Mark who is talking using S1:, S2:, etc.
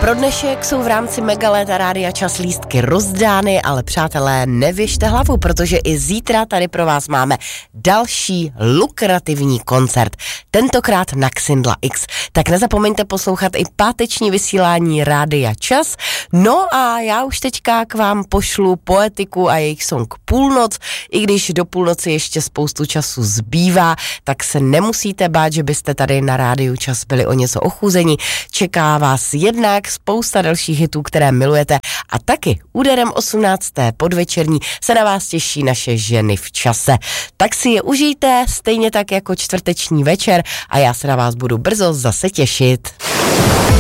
S1: Pro dnešek jsou v rámci Megaléta Rádia Čas lístky rozdány, ale přátelé, nevěšte hlavu, protože i zítra tady pro vás máme další lukrativní koncert. Tentokrát na Xindla X. Tak nezapomeňte poslouchat i páteční vysílání Rádia Čas. No a já už teďka k vám pošlu Poetiku a jejich song Půlnoc. I když do půlnoci ještě spoustu času zbývá, tak se nemusíte bát, že byste tady na Rádiu Čas byli o něco ochuzeni. Čeká vás jednak spousta dalších hitů, které milujete, a taky úderem 18. podvečerní se na vás těší naše ženy v čase. Tak si je užijte, stejně tak jako čtvrteční večer, a já se na vás budu brzo zase těšit.